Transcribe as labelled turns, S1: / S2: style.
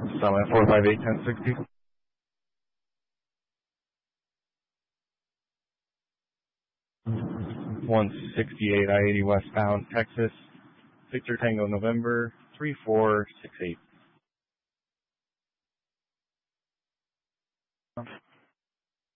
S1: Summit 458 1060. 168 I-80 westbound, Texas. Victor Tango November 3468.